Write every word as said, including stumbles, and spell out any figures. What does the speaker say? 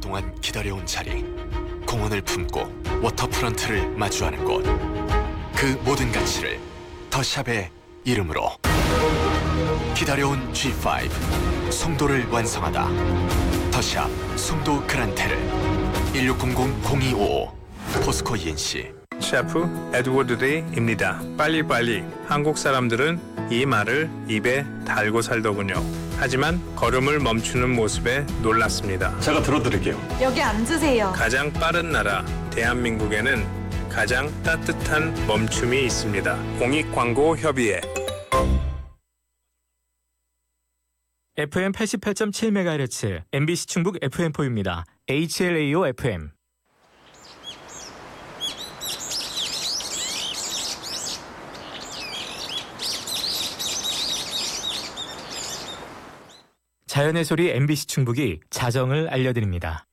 오랫동안 기다려온 자리, 공원을 품고 워터프런트를 마주하는 곳, 그 모든 가치를 더샵의 이름으로 기다려온 지 파이브 송도를 완성하다. 더샵 송도 그란테르 일육공공 공이오오 포스코 이엔씨. 셰프 에드워드 데이입니다. 빨리빨리. 한국 사람들은 이 말을 입에 달고 살더군요. 하지만 걸음을 멈추는 모습에 놀랐습니다. 제가 들어드릴게요. 여기 앉으세요. 가장 빠른 나라 대한민국에는 가장 따뜻한 멈춤이 있습니다. 공익광고협의회. 에프엠 팔십팔 점 칠 메가헤르츠 엠비씨 충북 에프엠포입니다. 에이치엘에이오 에프엠. 자연의 소리 엠비씨 충북이 자정을 알려드립니다.